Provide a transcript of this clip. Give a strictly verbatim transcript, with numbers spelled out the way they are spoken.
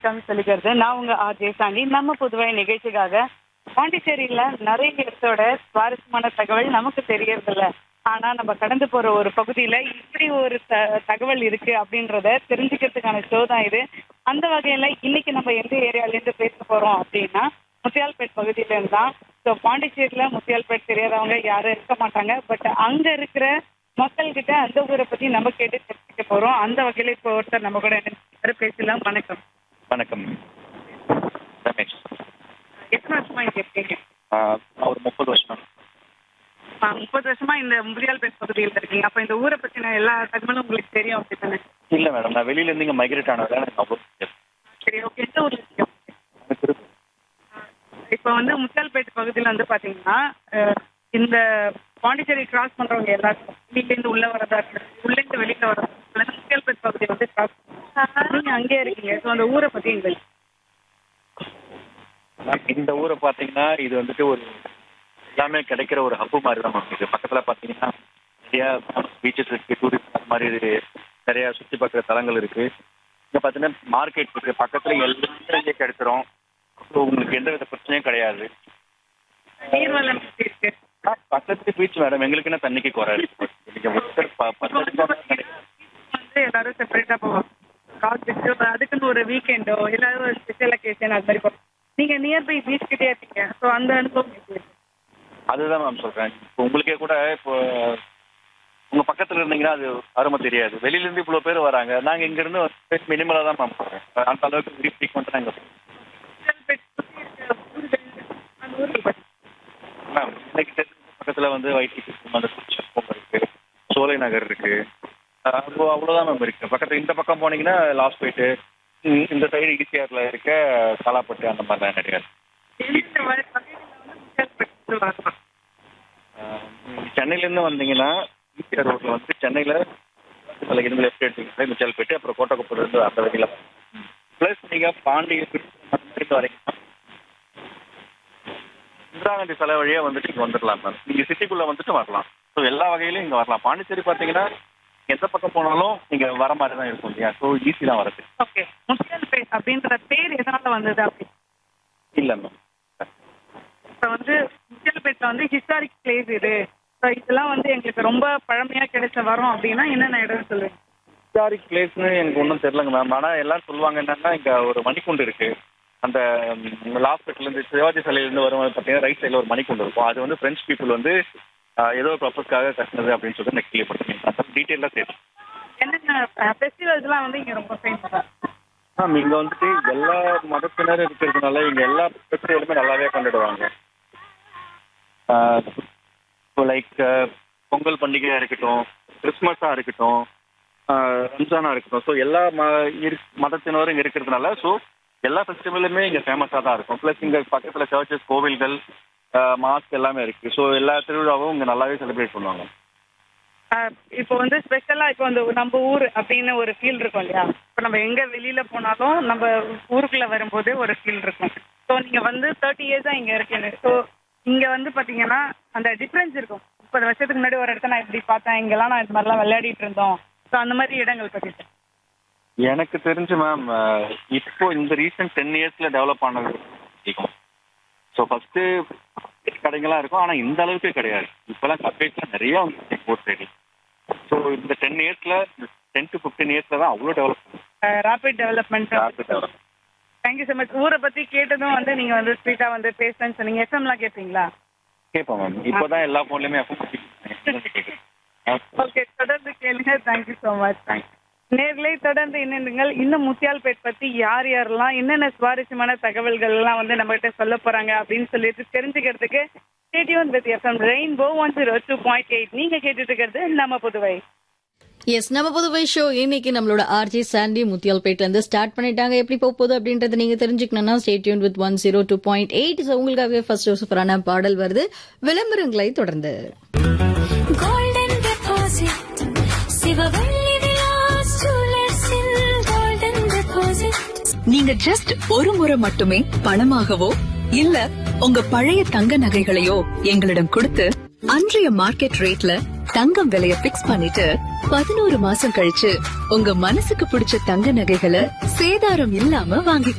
சொல்லிக்கிறது. நான் உங்க ஆர்ஜே சாண்டி. நம்ம புதுவை நிகழ்ச்சிக்காக பாண்டிச்சேரியில நிறைய இடத்தோட சுவாரஸ்யமான தகவல் நமக்கு தெரியறதில்ல. ஆனா நம்ம கடந்து போற ஒரு பகுதியில இப்படி ஒரு த- தகவல் இருக்கு அப்படின்றத தெரிஞ்சுக்கிறதுக்கான ஷோ தான் இது. அந்த வகையில இன்னைக்கு நம்ம எந்த ஏரியால இருந்து பேச போறோம் அப்படின்னா முத்தியால்பேட் பகுதியில இருந்து தான். ஸோ பாண்டிச்சேரியில முத்தியால்பேட் தெரியாதவங்க யாரும் இருக்க மாட்டாங்க. பட் அங்க இருக்கிற மக்கள் கிட்ட அந்த ஊரை பத்தி நம்ம கேட்டு தெரிஞ்சுக்க போறோம். அந்த வகையில இப்போ ஒருத்தர் நம்ம கூட என்ன பேசலாம். வணக்கம். வணக்கம் ரமேஷ். எத்தனை வருஷமா இங்க இருக்கீங்க? ஆஹ் ஒரு முப்பது வருஷம். ஆ, முப்பது வருஷமா இந்த முதியால்பேட் பகுதியில் இருக்கீங்க. அப்ப இந்த ஊரை பத்தின எல்லா தகவலும் உங்களுக்கு தெரியும் அப்படித்தானே? இல்ல மேடம், நான் வெளியில இருந்து இங்க மைக்ரேட் ஆனதால எனக்கு அவ்வளோ தெரியாது. சரி, ஓகே. எந்த ஊர்ல இருக்கீங்க? எனக்கு இருக்கு. இப்போ வந்து முத்தியால்பேட் பகுதியில் வந்து பாத்தீங்கன்னா அஹ், இந்த பாண்டிச்சேரி கிராஸ் பண்றவங்க எல்லாரும் வெளியில இருந்து உள்ள வரதா இருக்கு, உள்ள இருந்து வெளியில வரதா இருக்கு, முத்தியால்பேட் பகுதியை வந்து கிராஸ் நீங்க அங்கேயே இருக்கீங்க. ஸோ அந்த ஊரை பத்தி எங்களுக்கு மேம், இந்த ஊரை பாத்தீங்கன்னா இது வந்துட்டு ஒரு எல்லாமே கிடைக்கிற ஒரு ஹப்பு மாதிரி தான் மேம். இது பக்கத்துல பாத்தீங்கன்னா நிறைய பீச்சஸ் இருக்கு, டூரிஸ்ட் அந்த மாதிரி இது நிறைய சுத்தி பார்க்குற தலங்கள் இருக்கு. இங்க பாத்தீங்கன்னா மார்க்கெட் இருக்கு, பக்கத்துல எல்லாமே இங்கே கிடைச்சிரும். ஸோ உங்களுக்கு எந்த வித பிரச்சனையும் கிடையாது. நீர்வளம் எப்படி இருக்கு? ஆ, பக்கத்து பீச் மேடம், எங்களுக்கு என்ன தண்ணிக்கு குறை இருக்கு. நீங்க ஒருத்தர் ப- பத்து நிமிஷம் கிடையாது. வந்து எல்லாரும் செப்பரேட்டா போவோம் காசுக்கு. அதுக்குன்னு ஒரு வீக்கெண்டோ எல்லாரும் ஒரு ஸ்பெஷல் அக்கேஷன் அது மாதிரி போவோம். நீங்க நியர்பை பீச் கிட்டே இருக்கீங்க. ஸோ அந்த அனுபவம் எப்படி இருக்கு? அதுதான் மேம் சொல்றேன். இப்போ உங்களுக்கே கூட இப்போ உங்க பக்கத்துல இருந்தீங்கன்னா அது அருமை தெரியாது. வெளியில இருந்து இவ்வளவு பேர் வராங்க, நாங்க இங்க இருந்து மினிமலா தான் மேம் போறோம். அந்த அளவுக்கு வெரி ஃப்ரீக்வெண்டா நாங்க போறோம். அந்த ஊருக்கு பத்தி மேம் இன்னைக்கு தெரிஞ்ச பக்கத்துல வந்து வைத்தி அந்த குச்சம் இருக்கு, சோலை நகர் இருக்கு. அஹ் அப்போ அவ்வளவுதான் மேம் இருக்கு. பக்கத்துல இந்த பக்கம் போனீங்கன்னா லாஸ்ட் போயிட்டு இந்த சைடு ஈசிஆர்ல இருக்க காலாப்பட்டு அந்த மாதிரிலாம் நிறைய இருக்கு. எந்தெந்த வழி- வகையில வந்து முத்தியால்பேட்டுக்கு வரலாம்? அஹ் சென்னையில இருந்து வந்தீங்கன்னா ஈசிஆர் ரோட்ல வந்து சென்னையில அதில் இருந்து லெஃப்ட் எடுத்தீங்கன்னா மிச்சல் போயிட்டு அப்புறம் கோட்டக்குப்பூர் இருந்து அந்த வழியில பிளஸ் நீங்க பாண்டி வரீங்கன்னா இந்திரா காந்தி சிலை வழியா வந்துட்டு இங்க வந்துடலாம் மேம். நீங்க சிட்டிக்குள்ள வந்துட்டு வரலாம். ஸோ எல்லா வகையிலும் இங்க வரலாம். பாண்டிச்சேரி பாத்தீங்கன்னா எந்த பக்கம் போனாலும் நீங்க வர மாதிரி தான் இருக்கும் இல்லையா? ஸோ ஈஸி தான் வரது. ஓகே. முத்தியால்பேட் அப்படின்ற பேர் எதனால வந்தது அப்படி? இல்ல மேம், இப்போ வந்து முத்தியால்பேட்ல வந்து ஹிஸ்டாரிக் பிளேஸ் இது. ஸோ இதெல்லாம் வந்து எங்களுக்கு ரொம்ப பழமையா கிடைச்ச வரோம் அப்படின்னா என்னென்ன இடம் சொல்லுங்க. ஹிஸ்டாரிக் பிளேஸ்னு எனக்கு ஒன்றும் தெரியலங்க மேம். ஆனால் எல்லாரும் சொல்லுவாங்க என்னன்னா இங்க ஒரு மணிக்குண்டு இருக்கு. அந்த லாஸ்பெட்ல இருந்து சிவாஜி சிலையில இருந்து வரும்போது பார்த்தீங்கன்னா ரைட் சைடில் ஒரு மணிக்குண்டு இருக்கும். அது வந்து பிரெஞ்சு பீப்புள் வந்து ஆஹ், ஏதோ ஒரு பர்பஸ்க்காக கட்டினது அப்படின்னு சொல்லிட்டு எனக்கு கேள்விப்பட்டிருக்கேன். டீட்டெயிலாக தெரியும் என்னென்ன ஃபெஸ்டிவல்ஸ்லாம் வந்து இங்க ரொம்ப ஃபேமஸா? மேம். இங்க வந்துட்டு எல்லா மதத்தினரும் இருக்கிறதுனால இங்க எல்லா ஃபெஸ்டிவலுமே நல்லாவே கொண்டாடுவாங்க. இப்போ லைக் பொங்கல் பண்டிகையா இருக்கட்டும், கிறிஸ்மஸா இருக்கட்டும், ஆஹ், ரம்ஜானா இருக்கட்டும். ஸோ எல்லா ம இரு- மதத்தினரும் இங்க இருக்கிறதுனால ஸோ எல்லா ஃபெஸ்டிவலுமே இங்க ஃபேமஸாக தான் இருக்கும். ப்ளஸ் இங்க பக்கத்துல சர்ச்சஸ், கோவில்கள், மாஸ்க் எல்லாமே இருக்கு. ஸோ எல்லா திருவிழாவும் இங்க நல்லாவே செலிப்ரேட் பண்ணுவாங்க. ஆஹ் இப்போ வந்து ஸ்பெஷலா இப்போ வந்து நம்ம ஊர் அப்படின்னு ஒரு ஃபீல் இருக்கும் இல்லையா? இப்போ நம்ம எங்க வெளியில போனாலும் நம்ம ஊருக்குள்ள வரும்போது ஒரு ஃபீல் இருக்கும். ஸோ நீங்க வந்து தேர்ட்டி இயர்ஸா இங்க இருக்கீங்க. ஸோ இங்க வந்து பாத்தீங்கன்னா அந்த டிஃப்ரென்ஸ் இருக்கும். முப்பது வருஷத்துக்கு முன்னாடி ஒரு இடத்த நான் இப்படி பார்த்தேன், இங்கெல்லாம் நான் இது மாதிரிலாம் விளையாடிட்டு இருந்தோம். ஸோ அந்த மாதிரி இடங்கள் பத்தி சொல்லுங்க. எனக்கு தெரிஞ்சு மேம், இப்போ இந்த ரீசெண்ட் டென் இயர்ஸ்ல டெவலப் ஆனது அதிகம். ஸோ ஃபர்ஸ்ட் கடைங்களாம் இருக்கும், ஆனா இந்த அளவுக்கு கிடையாது. இப்பெல்லாம் கப்பேட்லாம் நிறைய வந்து போர்ட் சைடு. ஸோ இந்த டென் இயர்ஸ்ல டென் டு ஃபிஃப்டீன் இயர்ஸ்ல தான் அவ்வளோ develop rapid development. Develop. Thank you so much. ஊரை பத்தி கேட்டதும் வந்து நீங்க வந்து ஸ்ட்ரீட்டா வந்து பேசுறேன்னு சொன்னீங்க. எஃப்எம்லாம் கேட்பீங்களா? கேட்போம் மேம். இப்போதான் எல்லா ஃபோன்லயுமே கேட்குறேன். ஓகே, தொடர்ந்து கேளுங்க. Thank you so much. தேங்க்ஸ். நேர்களை தொடர்ந்து இணைந்துங்கள். இன்னும் முத்தியால்பேட் பத்தி யார் யாரெல்லாம் என்னென்ன சுவாரஸ்யமான தகவல்கள் எல்லாம் வந்து நம்ம கிட்ட சொல்ல போறாங்க அப்படின்னு சொல்லிட்டு தெரிஞ்சுக்கிறதுக்கு stay tuned with FM rainbow one zero two point eight. நீங்க கேட்டுட்டு இருக்கிறது நம்ம புதுவை. எஸ், நம்ம புதுவை ஷோ இன்னைக்கு நம்மளோட ஆர்ஜி சாண்டி முத்தியால்பேட்ல இருந்து ஸ்டார்ட் பண்ணிட்டாங்க. எப்படி போக போகுது அப்படின்றத நீங்க தெரிஞ்சுக்கணும்னா stay tune with one zero two point eight. உங்களுக்காகவே ஃபர்ஸ்ட் சூப்பரான பாடல் வருது. விளம்பரங்களை தொடர்ந்து Golden deposit, சிவவள்ளி விலாஸ் ஜுவல்லர்ஸின் golden deposit. நீங்க ஜஸ்ட் ஒரு முறை மட்டுமே பணமாகவோ இல்ல உங்க பழைய தங்க நகைகளையோ எங்களிடம் கொடுத்து அன்றைய மார்க்கெட் ரேட்ல தங்கம் விலைய பிக்ஸ் பண்ணிட்டு பதினோரு மாசம் கழிச்சு உங்க மனசுக்கு பிடிச்ச தங்க நகைகளை சேதாரம் இல்லாம வாங்கிக்கலாம்.